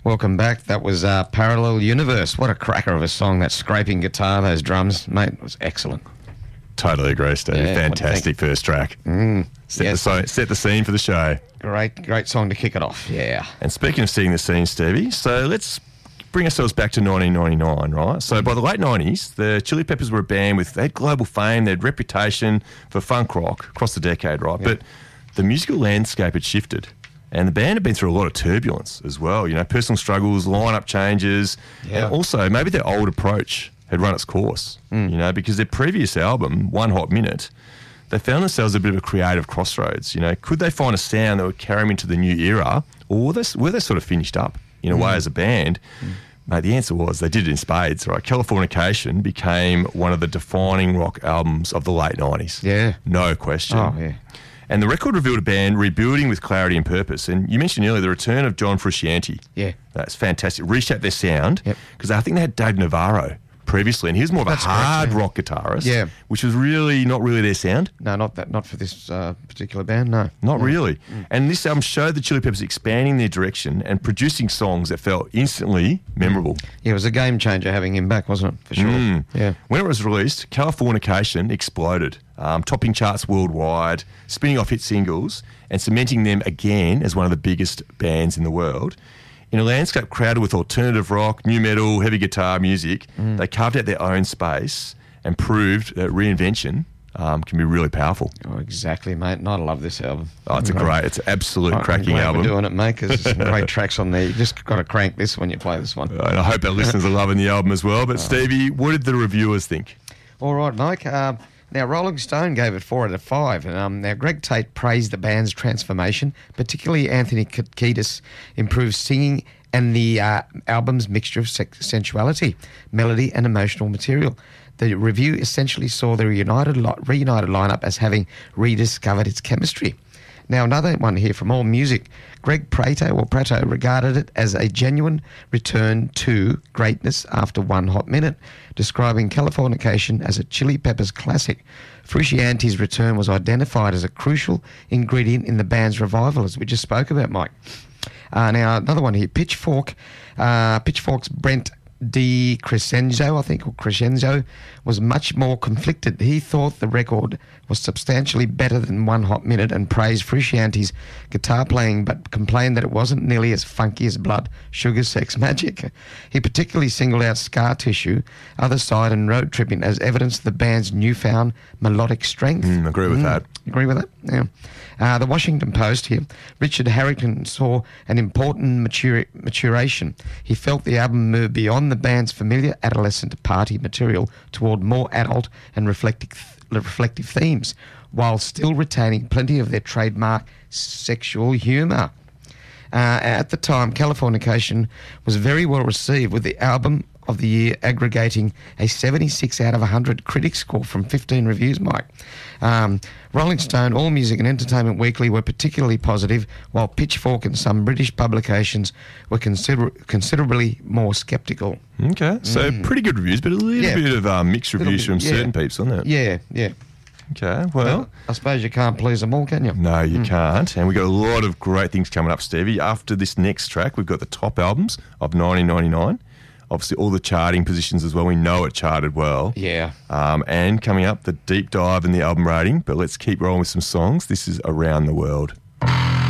Welcome back. That was Parallel Universe. What a cracker of a song. That scraping guitar, those drums, mate, was excellent. Totally agree, Steve. Yeah, fantastic first track. Set the scene for the show. Great song to kick it off, yeah. And speaking of setting the scene, Stevie, so let's bring ourselves back to 1999, right? So by the late 90s, the Chili Peppers were a band they had global fame, they had reputation for funk rock across the decade, right? Yeah. But the musical landscape had shifted. And the band had been through a lot of turbulence as well, personal struggles, lineup changes, and also maybe their old approach had run its course, because their previous album, One Hot Minute, they found themselves a bit of a creative crossroads. Could they find a sound that would carry them into the new era, or were they sort of finished up in a way as a band? Mate, the answer was they did it in spades, right? Californication became one of the defining rock albums of the late 90s. Yeah. No question. Oh, yeah. And the record revealed a band rebuilding with clarity and purpose. And you mentioned earlier the return of John Frusciante. Yeah. That's fantastic. Reshaped their sound because I think they had Dave Navarro previously, and he was more of a hard rock guitarist, which was not really their sound. No, not for this particular band, no. Not really. And this album showed the Chili Peppers expanding their direction and producing songs that felt instantly memorable. Yeah, it was a game changer having him back, wasn't it? For sure. Yeah. When it was released, Californication exploded, topping charts worldwide, spinning off hit singles, and cementing them again as one of the biggest bands in the world. In a landscape crowded with alternative rock, new metal, heavy guitar music, they carved out their own space and proved that reinvention can be really powerful. Oh, exactly, mate. And I love this album. Oh, it's it's an absolute cracking album. We're doing it, mate, because there's some great tracks on there. You just got to crank this when you play this one. And I hope our listeners are loving the album as well. But Stevie, what did the reviewers think? All right, Mike. Now, Rolling Stone gave it 4 out of 5. Now, Greg Tate praised the band's transformation, particularly Anthony Kiedis' improved singing and the album's mixture of sensuality, melody and emotional material. The review essentially saw the reunited lineup as having rediscovered its chemistry. Now, another one here from AllMusic. Greg Prato regarded it as a genuine return to greatness after One Hot Minute, describing Californication as a Chili Peppers classic. Frusciante's return was identified as a crucial ingredient in the band's revival, as we just spoke about, Mike. Now, another one here. Pitchfork's Brent D. Crescenzo, was much more conflicted. He thought the record was substantially better than One Hot Minute and praised Frusciante's guitar playing, but complained that it wasn't nearly as funky as Blood, Sugar, Sex, Magic. He particularly singled out Scar Tissue, Other Side and Road Tripping as evidence of the band's newfound melodic strength. Agree with that. Agree with that? Yeah. The Washington Post here, Richard Harrington saw an important maturation. He felt the album moved beyond the band's familiar adolescent party material toward more adult and reflective themes, while still retaining plenty of their trademark sexual humour. At the time, Californication was very well received, with the album of the year aggregating a 76 out of 100 critic score from 15 reviews, Mike. Rolling Stone, AllMusic and Entertainment Weekly were particularly positive, while Pitchfork and some British publications were considerably more sceptical. Okay, so pretty good reviews, but a little bit of mixed reviews from certain peeps, isn't it? Yeah. Okay, well, I suppose you can't please them all, can you? No, you can't. And we've got a lot of great things coming up, Stevie. After this next track, we've got the top albums of 1999. Obviously, all the charting positions as well. We know it charted well. Yeah. And coming up, the deep dive in the album rating. But let's keep rolling with some songs. This is Around the World.